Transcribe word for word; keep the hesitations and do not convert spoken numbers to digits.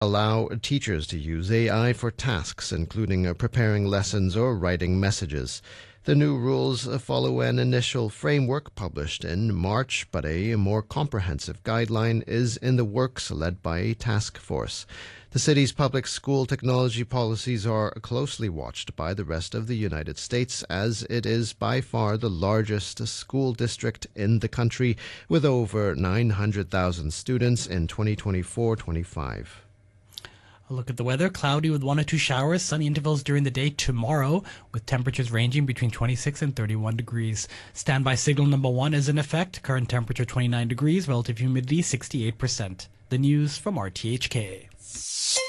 allow teachers to use A I for tasks, including uh, preparing lessons or writing messages. The new rules uh, follow an initial framework published in March, but a more comprehensive guideline is in the works, led by a task force. The city's public school technology policies are closely watched by the rest of the United States, as it is by far the largest school district in the country, with over nine hundred thousand students in twenty twenty-four twenty-five. A look at the weather. Cloudy with one or two showers, sunny intervals during the day tomorrow, with temperatures ranging between twenty-six and thirty-one degrees. Standby signal number one is in effect. Current temperature twenty-nine degrees, relative humidity sixty-eight percent. The news from R T H K.